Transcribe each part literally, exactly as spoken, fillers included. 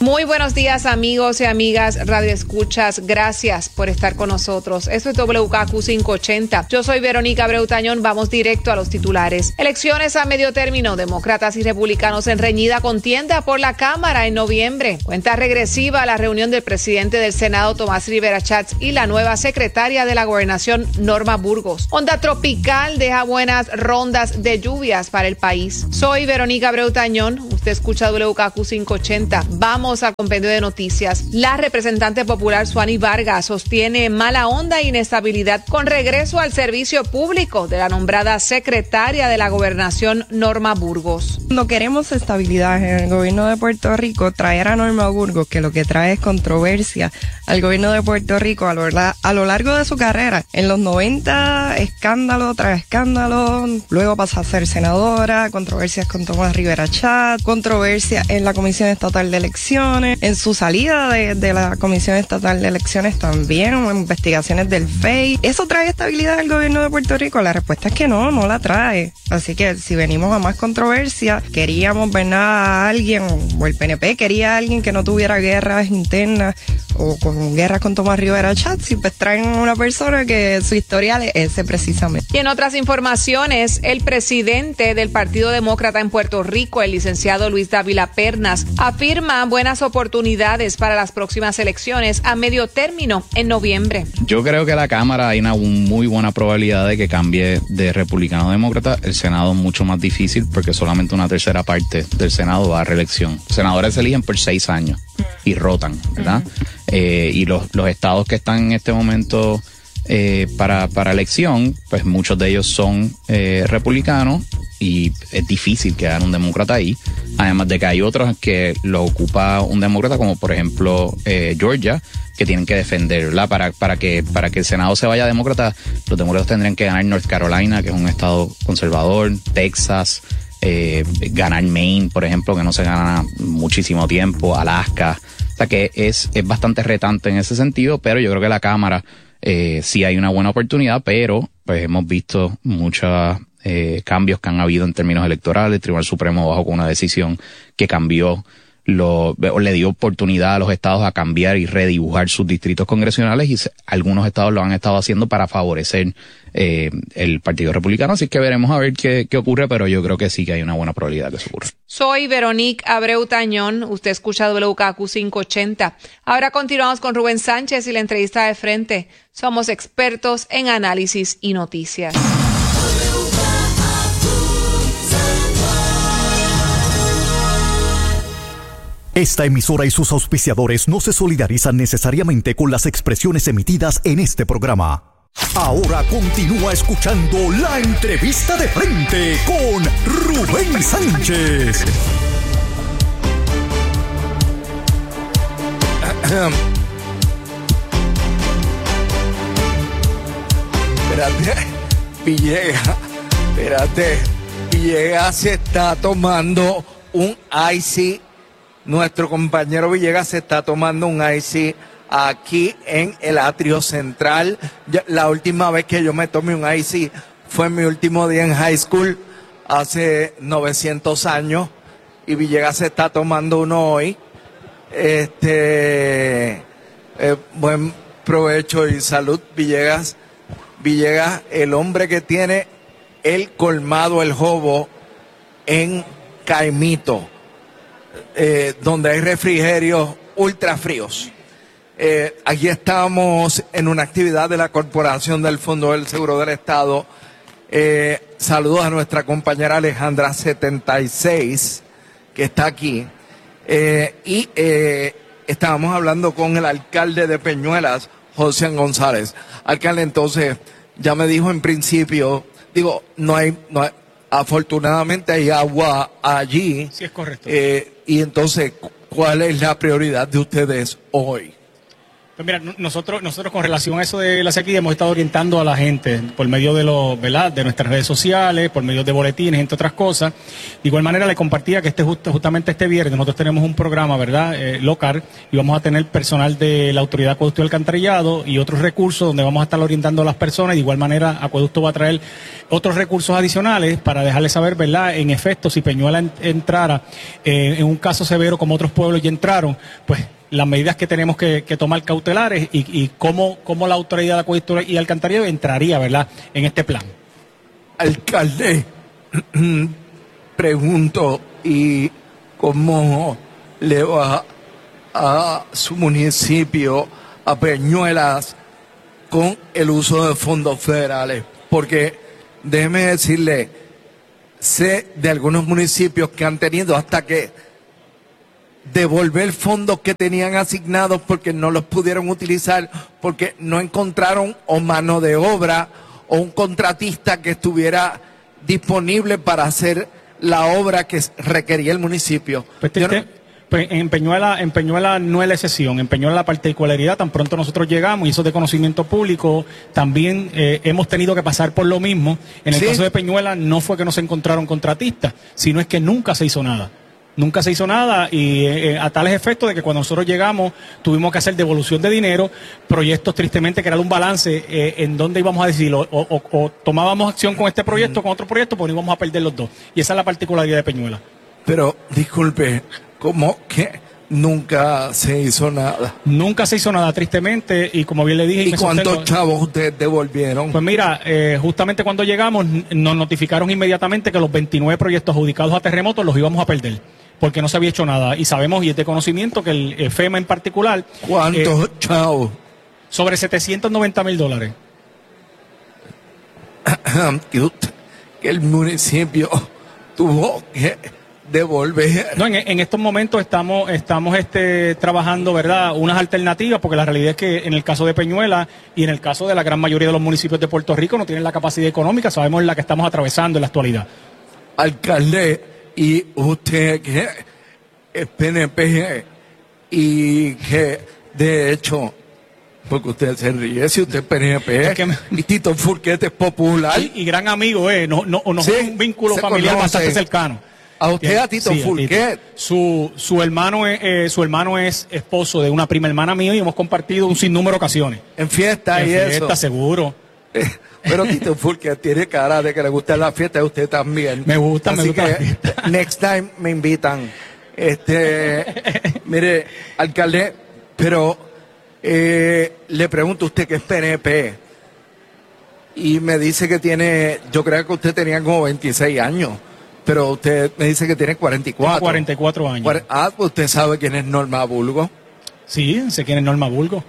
Muy buenos días, amigos y amigas radioescuchas. Gracias por estar con nosotros. Esto es W K Q quinientos ochenta. Yo soy Verónica Abreu Tañón. Vamos directo a los titulares. Elecciones a medio término. Demócratas y republicanos en reñida contienda por la Cámara en noviembre. Cuenta regresiva a la reunión del presidente del Senado, Tomás Rivera Schatz, y la nueva secretaria de la Gobernación, Norma Burgos. Onda tropical deja buenas rondas de lluvias para el país. Soy Verónica Abreu Tañón. Usted escucha W K Q quinientos ochenta. Vamos al compendio de noticias. La representante popular Suani Vargas sostiene mala onda e inestabilidad con regreso al servicio público de la nombrada secretaria de la Gobernación, Norma Burgos. No queremos estabilidad en el gobierno de Puerto Rico. Traer a Norma Burgos, que lo que trae es controversia al gobierno de Puerto Rico a lo, a lo largo de su carrera. En los noventa, escándalo tras escándalo, luego pasa a ser senadora, controversias con Tomás Rivera Schatz, controversia en la Comisión Estatal de Elecciones, en su salida de, de la Comisión Estatal de Elecciones también, investigaciones del F E I. ¿Eso trae estabilidad al gobierno de Puerto Rico? La respuesta es que no, no la trae. Así que si venimos a más controversia, queríamos ver a alguien, o el P N P quería a alguien que no tuviera guerras internas o con guerras con Tomás Rivera Schatz, y pues traen una persona que su historial es ese precisamente. Y en otras informaciones, el presidente del Partido Demócrata en Puerto Rico, el licenciado Luis Dávila Pernas, afirma buenas oportunidades para las próximas elecciones a medio término en noviembre. Yo creo que la Cámara hay una muy buena probabilidad de que cambie de republicano a demócrata. El Senado es mucho más difícil porque solamente una tercera parte del Senado va a reelección. Senadores se eligen por seis años y rotan, ¿verdad? Uh-huh. Eh, y los, los estados que están en este momento eh, para, para elección, pues muchos de ellos son eh, republicanos y es difícil quedar un demócrata ahí. Además de que hay otros que lo ocupa un demócrata, como por ejemplo eh, Georgia, que tienen que defender, ¿verdad? Para, para, que, para que el Senado se vaya demócrata, los demócratas tendrían que ganar North Carolina, que es un estado conservador, Texas, eh, ganar Maine, por ejemplo, que no se gana muchísimo tiempo, Alaska. O sea que es, es bastante retante en ese sentido, pero yo creo que la Cámara eh, sí hay una buena oportunidad, pero pues hemos visto muchas eh, cambios que han habido en términos electorales. El Tribunal Supremo bajó con una decisión que cambió, lo, o le dio oportunidad a los estados a cambiar y redibujar sus distritos congresionales, y se, algunos estados lo han estado haciendo para favorecer eh, el Partido Republicano. Así que veremos a ver qué, qué ocurre, pero yo creo que sí que hay una buena probabilidad de que eso ocurra. Soy Verónica Abreu Tañón. Usted escucha W K Q quinientos ochenta. Ahora continuamos con Rubén Sánchez y la entrevista de frente. Somos expertos en análisis y noticias. Esta emisora y sus auspiciadores no se solidarizan necesariamente con las expresiones emitidas en este programa. Ahora continúa escuchando la entrevista de frente con Rubén Sánchez. Espérate, Villegas, espérate, Villegas se está tomando un icy. Nuestro compañero Villegas se está tomando un icy aquí en el atrio central. La última vez que yo me tomé un icy fue en mi último día en high school, hace novecientos años, y Villegas se está tomando uno hoy. Este, eh, buen provecho y salud, Villegas. Villegas, el hombre que tiene el colmado, el Jobo, en Caimito. Eh, donde hay refrigerios ultra fríos. Eh, aquí estamos en una actividad de la Corporación del Fondo del Seguro del Estado. Eh, saludos a nuestra compañera Alejandra setenta y seis, que está aquí. Eh, y eh, estábamos hablando con el alcalde de Peñuelas, José González. Alcalde, entonces, ya me dijo en principio, digo, no hay... No hay afortunadamente hay agua allí. Sí, es correcto. Eh, y entonces, ¿cuál es la prioridad de ustedes hoy? Pues mira, nosotros, nosotros con relación a eso de la sequía hemos estado orientando a la gente por medio de los, ¿verdad?, de nuestras redes sociales, por medio de boletines, entre otras cosas. De igual manera le compartía que este justo, justamente este viernes nosotros tenemos un programa, ¿verdad?, eh, local, y vamos a tener personal de la Autoridad de Acueducto y Alcantarillado y otros recursos donde vamos a estar orientando a las personas. De igual manera, Acueducto va a traer otros recursos adicionales para dejarles saber, ¿verdad?, en efecto, si Peñuela en, entrara eh, en un caso severo como otros pueblos ya entraron, pues las medidas que tenemos que, que tomar cautelares y, y cómo, cómo la Autoridad de Acueducto y Alcantarillado entraría, ¿verdad?, en este plan. Alcalde, pregunto, ¿y cómo le va a su municipio, a Peñuelas, con el uso de fondos federales? Porque déjeme decirle, sé de algunos municipios que han tenido hasta que devolver fondos que tenían asignados porque no los pudieron utilizar, porque no encontraron o mano de obra o un contratista que estuviera disponible para hacer la obra que requería el municipio. Pues te, Yo no, te, pues en Peñuela, en Peñuela no es la excepción. En Peñuela la particularidad, tan pronto nosotros llegamos, y eso de conocimiento público, también eh, hemos tenido que pasar por lo mismo. En el ¿Sí? caso de Peñuela no fue que no se encontraron contratistas, sino es que nunca se hizo nada. Nunca se hizo nada y eh, a tales efectos de que cuando nosotros llegamos tuvimos que hacer devolución de dinero, proyectos tristemente que era un balance eh, en donde íbamos a decir o, o, o tomábamos acción con este proyecto, con otro proyecto, pues íbamos a perder los dos. Y esa es la particularidad de Peñuela. Pero, disculpe, ¿cómo que nunca se hizo nada? Nunca se hizo nada, tristemente, y como bien le dije... ¿Y me cuántos sostengo, chavos ustedes devolvieron? Pues mira, eh, justamente cuando llegamos nos notificaron inmediatamente que los veintinueve proyectos adjudicados a terremotos los íbamos a perder, porque no se había hecho nada. Y sabemos, y es de conocimiento, que el eh, FEMA en particular... ¿Cuántos eh, chavos? Sobre setecientos noventa mil dólares. que, usted, que el municipio tuvo que devolver. No, en, en estos momentos estamos estamos este trabajando, ¿verdad?, unas alternativas, porque la realidad es que en el caso de Peñuela y en el caso de la gran mayoría de los municipios de Puerto Rico no tienen la capacidad económica, sabemos la que estamos atravesando en la actualidad. Alcalde, y usted que es P N P y que de hecho, porque usted se ríe, si usted es P N P, es que me... y Tito Fulquete es popular. Y, y gran amigo, eh, no, no, nos sí, es un vínculo familiar conoce. bastante cercano. A usted, a Tito sí, Fulquet. Su, su, hermano es, eh, su hermano es esposo de una prima hermana mía y hemos compartido un sinnúmero de ocasiones. En fiesta en y fiesta, eso. seguro. Pero Tito Fulquet tiene cara de que le gusta la fiesta y a usted también. Me gusta, Así me gusta que, la fiesta. Next time me invitan. Este, mire, alcalde, pero eh, le pregunto a usted que es P N P y me dice que tiene, yo creo que usted tenía como veintiséis años, pero usted me dice que tiene cuarenta y cuatro. Tengo cuarenta y cuatro años. Ah, pues usted sabe quién es Norma Bulgo. Sí, sé quién es Norma Bulgo.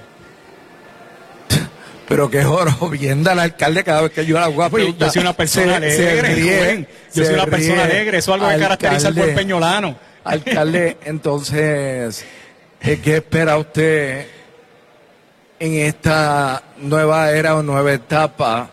Pero qué oro, viendo al alcalde cada vez que yo la voy a preguntar. Yo soy una persona alegre, Rubén. Yo soy una persona alegre, eso es algo que caracteriza al buen peñolano. Alcalde, entonces, ¿qué espera usted en esta nueva era o nueva etapa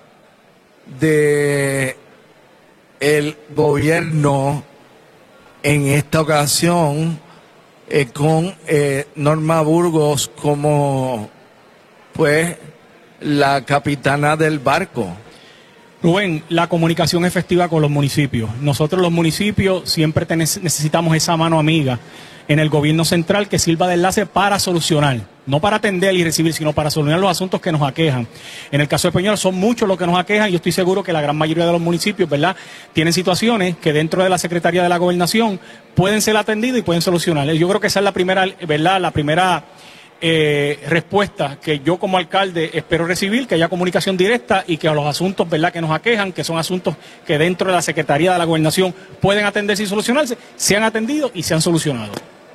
de el gobierno en esta ocasión eh, con eh, Norma Burgos como, pues, la capitana del barco? Rubén, la comunicación efectiva con los municipios. Nosotros los municipios siempre necesitamos esa mano amiga en el gobierno central que sirva de enlace para solucionar, no para atender y recibir, sino para solucionar los asuntos que nos aquejan. En el caso de Peñuela son muchos los que nos aquejan y yo estoy seguro que la gran mayoría de los municipios, ¿verdad?, tienen situaciones que dentro de la Secretaría de la Gobernación pueden ser atendidos y pueden solucionar. Yo creo que esa es la primera, ¿verdad?, la primera Eh, respuesta que yo como alcalde espero recibir, que haya comunicación directa y que a los asuntos, ¿verdad?, que nos aquejan, que son asuntos que dentro de la Secretaría de la Gobernación pueden atenderse y solucionarse, se han atendido y se han solucionado.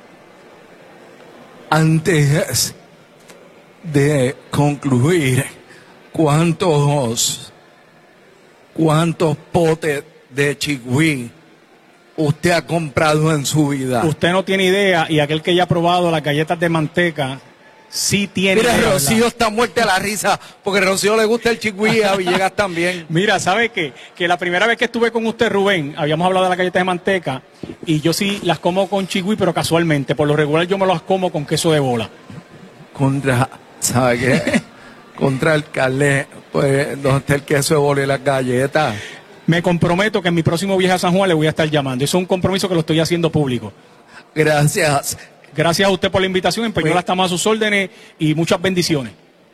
Antes de concluir, ¿cuántos cuántos potes de chigüí usted ha comprado en su vida? Usted no tiene idea, y aquel que ya ha probado las galletas de manteca sí tiene Mira, idea, Rocío ¿verdad? está muerta de la risa, porque a Rocío le gusta el chigüí, a Villegas también. Mira, ¿sabe qué? Que la primera vez que estuve con usted, Rubén, habíamos hablado de las galletas de manteca, y yo sí las como con chigüí, pero casualmente. Por lo regular yo me las como con queso de bola. contra, ¿sabe qué? Contra el alcalde, pues, donde está el queso de bola y las galletas. Me comprometo que en mi próximo viaje a San Juan le voy a estar llamando. Eso es un compromiso que lo estoy haciendo público. Gracias. Gracias a usted por la invitación. En Peñuelas estamos a sus órdenes y muchas bendiciones.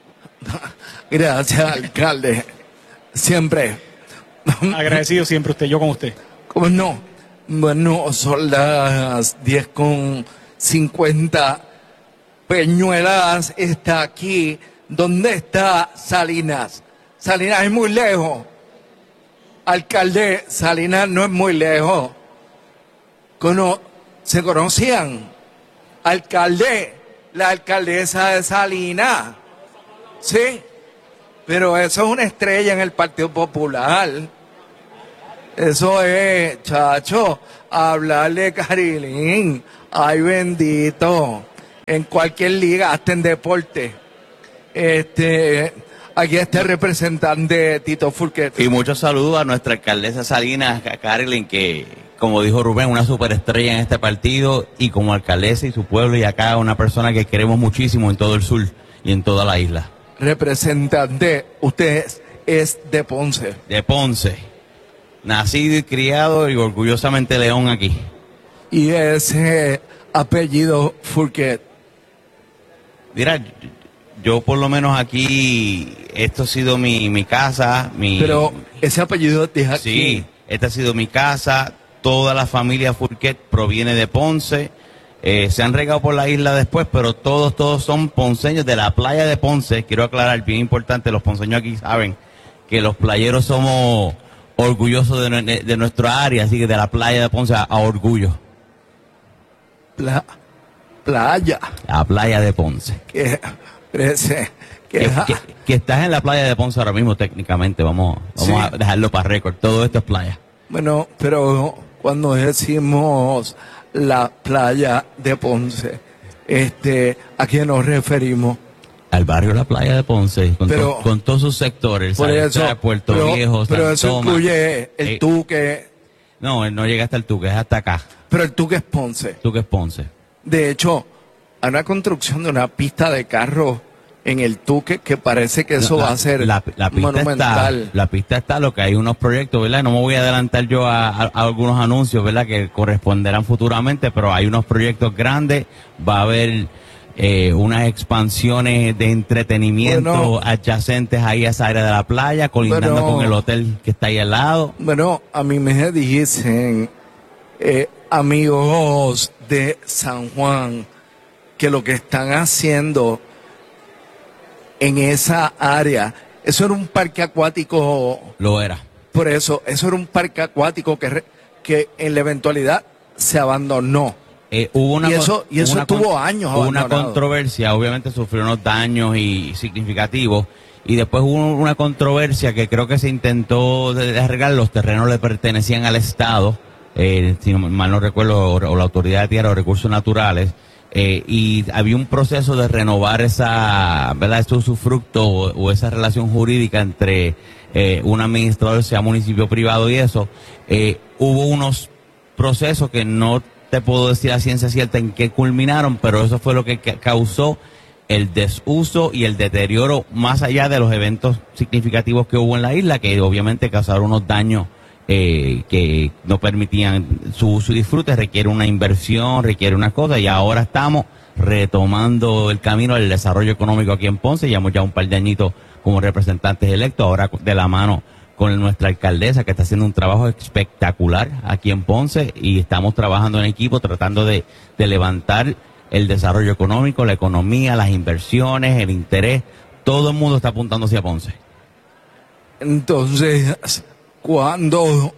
Gracias, alcalde. Siempre. Agradecido siempre usted, yo con usted. ¿Cómo no? Bueno, son las diez con cincuenta. Peñuelas está aquí. ¿Dónde está Salinas? Salinas es muy lejos. Alcalde, Salinas no es muy lejos. Cono- ¿Se conocían? Alcalde, la alcaldesa de Salinas. Sí, pero eso es una estrella en el Partido Popular. Eso es, chacho, hablarle Carilín. Ay, bendito. En cualquier liga, hasta en deporte. Este, aquí está el representante Tito Fulquet. Y muchos saludos a nuestra alcaldesa Salinas, a Carilín, que, como dijo Rubén, una superestrella en este partido, y como alcaldesa y su pueblo, y acá una persona que queremos muchísimo en todo el sur y en toda la isla. Representante, usted es, es de Ponce. De Ponce, nacido y criado y orgullosamente León aquí. Y ese apellido Fulquet. Mira, yo por lo menos aquí, esto ha sido mi, mi casa. Mi, Pero ese apellido de aquí. Sí, esta ha sido mi casa. Toda la familia Fulquet proviene de Ponce. Eh, se han regado por la isla después, pero todos, todos son ponceños de la playa de Ponce. Quiero aclarar, bien importante, los ponceños aquí saben que los playeros somos orgullosos de, de, de nuestra área, así que de la playa de Ponce a, a orgullo. Pla, playa. La playa de Ponce. Que, ese, que, Que, que, que estás en la playa de Ponce ahora mismo técnicamente, vamos, vamos Sí. a dejarlo para récord. Todo esto es playa. Bueno, pero cuando decimos la playa de Ponce, este, ¿a qué nos referimos? Al barrio La Playa de Ponce, con, Pero- to- con todos sus sectores, Por ¿sabes? eso, Puerto pero, Viejo, pero San eso Tomás. incluye el Eh, Tuque, No, él no llega hasta el Tuque, es hasta acá. pero el Tuque es Ponce. Tuque es Ponce. De hecho, hay una construcción de una pista de carro en el Tuque que parece que eso La- va a ser la, la pista monumental. Está, la pista está, lo que hay unos proyectos, ¿verdad? No me voy a adelantar yo a, a- a algunos anuncios, ¿verdad? Que corresponderán futuramente, pero hay unos proyectos grandes. Va a haber eh, unas expansiones de entretenimiento Bueno. adyacentes ahí a esa área de la playa, colindando Bueno. con el hotel que está ahí al lado. Bueno, a mí me dicen eh, amigos de San Juan que lo que están haciendo en esa área, eso era un parque acuático, Lo era. por eso, eso era un parque acuático que, re- que en la eventualidad se abandonó. Eh, hubo una Y eso- con- y eso una estuvo con- años Hubo una abandonado. controversia, obviamente sufrió unos daños y significativos. Y después hubo una controversia que creo que se intentó de- de arreglar. Los terrenos le pertenecían al Estado, eh, si no, mal no recuerdo, o, o la Autoridad de Tierra o Recursos Naturales. Eh, y había un proceso de renovar esa, ¿verdad? Ese usufructo o, o esa relación jurídica entre eh, un administrador, sea municipio privado y eso. Eh, hubo unos procesos que no te puedo decir a ciencia cierta en qué culminaron, pero eso fue lo que ca- causó el desuso y el deterioro más allá de los eventos significativos que hubo en la isla, que obviamente causaron unos daños eh, que no permitían su uso y disfrute. Requiere una inversión, requiere una cosa, y ahora estamos retomando el camino del desarrollo económico aquí en Ponce. Llevamos ya un par de añitos como representantes electos, ahora de la mano con nuestra alcaldesa, que está haciendo un trabajo espectacular aquí en Ponce, y estamos trabajando en equipo tratando de, de levantar el desarrollo económico, la economía, las inversiones, el interés. Todo el mundo está apuntando hacia Ponce. Entonces, ¿cuándo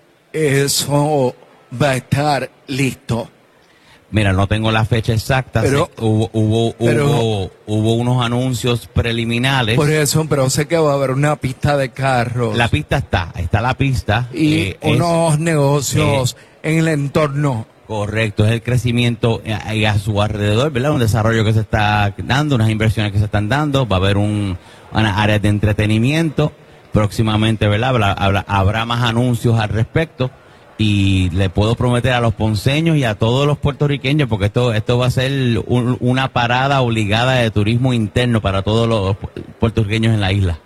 eso va a estar listo? Mira, no tengo la fecha exacta. Pero- sé- hubo, hubo, pero- hubo, hubo unos anuncios preliminares. Por eso, pero sé que va a haber una pista de carros La pista está, está la pista. y eh, es- unos negocios en el entorno. Correcto, es el crecimiento eh, y a su alrededor, ¿verdad? Un desarrollo que se está dando, unas inversiones que se están dando, va a haber un, una área de entretenimiento próximamente, ¿verdad? Habrá, habrá, habrá más anuncios al respecto, y le puedo prometer a los ponceños y a todos los puertorriqueños, porque esto esto va a ser un, una parada obligada de turismo interno para todos los puertorriqueños en la isla.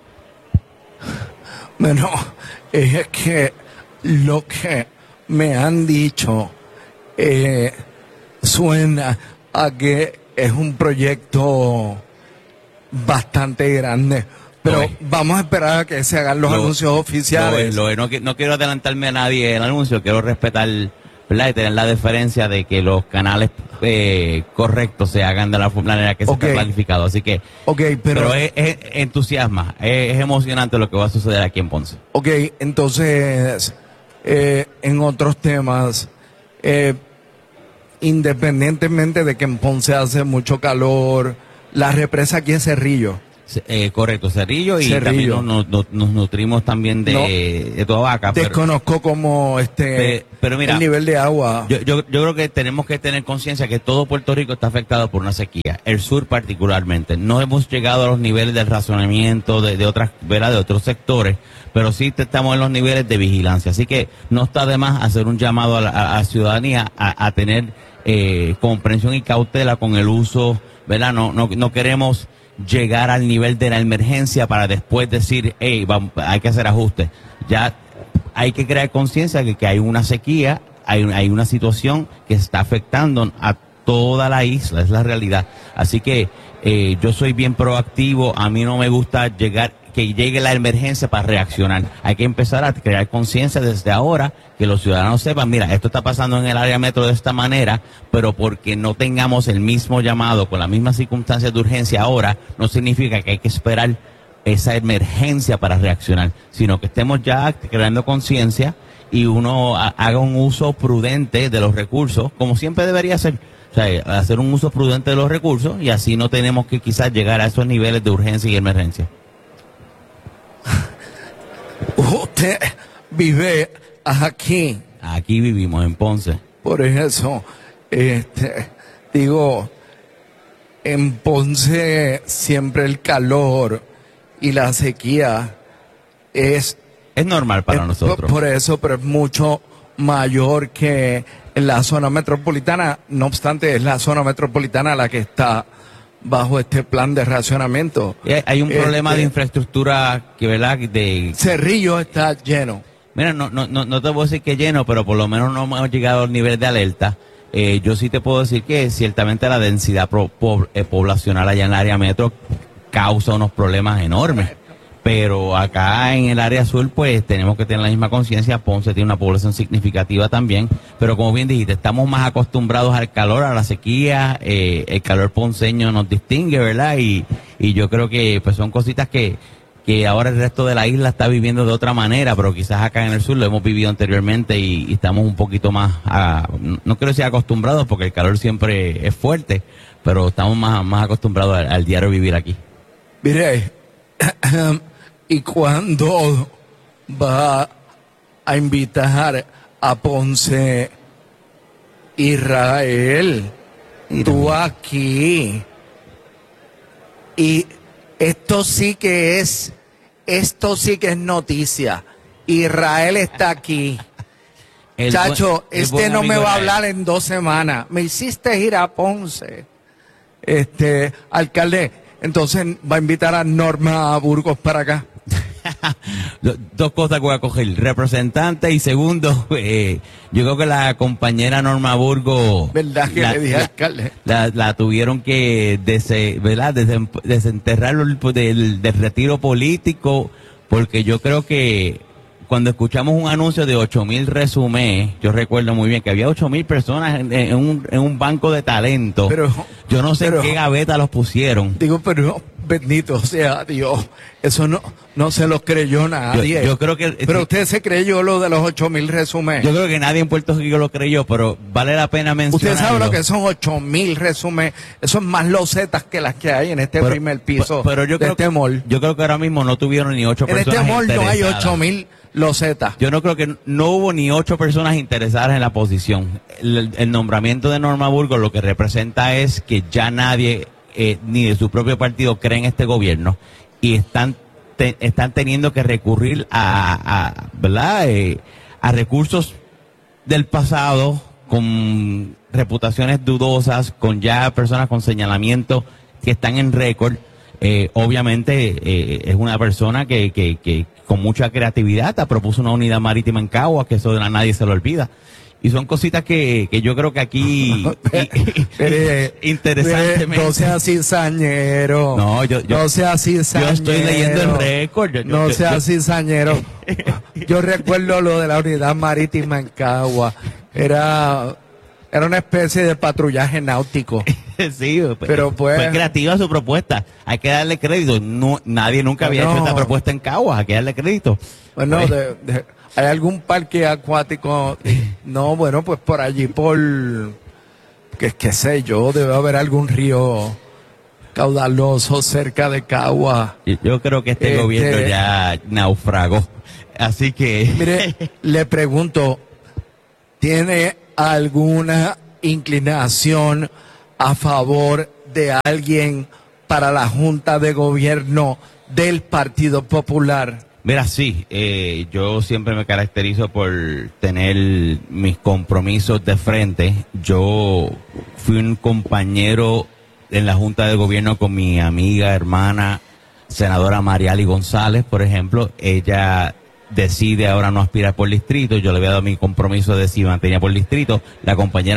Bueno, es que lo que me han dicho eh, suena a que es un proyecto bastante grande. Pero Lo es. vamos a esperar a que se hagan los Lo- anuncios oficiales. Lo es, lo es. No, qui- no quiero adelantarme a nadie en el anuncio, quiero respetar, ¿verdad? Y tener la deferencia de que los canales eh, correctos se hagan de la manera que se Ok. está planificado. Así que, Ok, pero, pero, es, es entusiasma, es, es emocionante lo que va a suceder aquí en Ponce. ok, entonces, eh, en otros temas, eh, independientemente de que en Ponce hace mucho calor, la represa aquí es Cerrillo. Se- Eh, correcto, Cerrillo, y Cerrillo. también nos, nos- nos- nos nutrimos también de, No. de toda vaca. Pero, Desconozco como este Pe- pero mira, el nivel de agua. yo, yo, yo creo que tenemos que tener conciencia que todo Puerto Rico está afectado por una sequía, el sur particularmente. No hemos llegado a los niveles del razonamiento de, de otras, ¿verdad? De otros sectores, pero sí te- estamos en los niveles de vigilancia. Así que no está de más hacer un llamado a la a- a ciudadanía a, a tener eh, comprensión y cautela con el uso, ¿verdad? No, no, no queremos llegar al nivel de la emergencia para después decir, hey, vamos, hay que hacer ajustes. Ya hay que crear conciencia de que hay una sequía, hay, un- hay una situación que está afectando a toda la isla, es la realidad. Así que eh, yo soy bien proactivo, a mí no me gusta llegar, que llegue la emergencia para reaccionar. Hay que empezar a crear conciencia desde ahora, que los ciudadanos sepan, mira, esto está pasando en el área metro de esta manera, pero porque no tengamos el mismo llamado con las mismas circunstancias de urgencia ahora, no significa que hay que esperar esa emergencia para reaccionar, sino que estemos ya creando conciencia y uno ha- haga un uso prudente de los recursos, como siempre debería ser. O sea, hacer un uso prudente de los recursos y así no tenemos que quizás llegar a esos niveles de urgencia y emergencia. Usted vive aquí, Aquí vivimos en Ponce. por eso, este, digo, en Ponce siempre el calor y la sequía es, Es normal para es nosotros. por, por eso, pero es mucho mayor que en la zona metropolitana. No obstante, es la zona metropolitana la que está bajo este plan de racionamiento. Y hay, hay un problema Este, de infraestructura que, ¿verdad? De, Cerrillo está lleno. mira, no, no, no, no te puedo decir que lleno, pero por lo menos no hemos llegado al nivel de alerta. Eh, yo sí te puedo decir que ciertamente la densidad pro- po- eh, poblacional allá en el área metro causa unos problemas enormes. Pero acá en el área sur, pues tenemos que tener la misma conciencia. Ponce tiene una población significativa también. Pero como bien dijiste, estamos más acostumbrados al calor, a la sequía. Eh, el calor ponceño nos distingue, ¿verdad? Y, y yo creo que pues son cositas que, que ahora el resto de la isla está viviendo de otra manera, pero quizás acá en el sur lo hemos vivido anteriormente y, y estamos un poquito más, a, no quiero decir acostumbrados porque el calor siempre es fuerte, pero estamos más, más acostumbrados al, al diario vivir aquí. Mire, ¿y cuándo va a invitar a Ponce Israel? Tú aquí. Y esto sí que es, esto sí que es noticia. Israel está aquí. El Chacho, buen- el este buen no me amigo va a Israel. hablar en dos semanas. Me hiciste ir a Ponce. Este, alcalde, entonces va a invitar a Norma Burgos para acá. Do- Dos cosas que voy a coger, representante y segundo, eh, yo creo que la compañera Norma Burgo, ¿Verdad que la, le dije, la- alcalde? la- la tuvieron que dese- ¿verdad? Desem- desenterrar del, del retiro político, porque yo creo que cuando escuchamos un anuncio de ocho mil resumés, yo recuerdo muy bien que había ocho mil personas en, en un, en un banco de talento. Pero- yo no sé pero- en qué gaveta los pusieron. Digo, pero bendito sea Dios, eso no, no se lo creyó nadie. Yo- yo creo que- Pero usted se creyó lo de los ocho mil resúmenes. Yo creo que nadie en Puerto Rico lo creyó, pero vale la pena mencionarlo. Usted sabe lo que son ocho mil resúmenes. Eso es más losetas que las que hay en este Pero- primer piso pero yo de creo este que, mall. Yo creo que ahora mismo no tuvieron ni ocho En este personas mall no hay interesadas. ocho mil losetas. Yo no creo que no hubo ni ocho personas interesadas en la posición. El, el nombramiento de Norma Burgos lo que representa es que ya nadie, eh, ni de su propio partido, cree en este gobierno y están te- están teniendo que recurrir a, a ¿verdad? Eh, a recursos del pasado, con reputaciones dudosas, con ya personas con señalamientos que están en récord. Eh, obviamente eh, es una persona que, que, que con mucha creatividad te propuso una unidad marítima en Caguas, que eso de la nadie se lo olvida. Y son cositas que, que yo creo que aquí Pero, interesantemente. No seas cizañero. No, yo, yo, no seas cizañero. Yo estoy leyendo el récord. Yo, no yo, seas yo, cizañero. Yo recuerdo lo de la unidad marítima en Caguas. Era, era una especie de patrullaje náutico. Sí, pero pues, fue creativa su propuesta. Hay que darle crédito. No, nadie nunca había no. hecho esta propuesta en Caguas. Hay que darle crédito. Bueno, pues, de, de, ¿hay algún parque acuático? No, bueno, pues por allí, por, qué, qué sé yo, debe haber algún río caudaloso cerca de Caguas. Yo creo que este, este gobierno ya naufragó. Así que... Mire, le pregunto, ¿tiene alguna inclinación a favor de alguien para la Junta de Gobierno del Partido Popular? Mira, sí, eh, yo siempre me caracterizo por tener mis compromisos de frente. Yo fui un compañero en la Junta de Gobierno con mi amiga, hermana, senadora Mariali González, por ejemplo. Ella decide ahora no aspirar por distrito. Yo le había dado mi compromiso de si mantenía por distrito. La compañera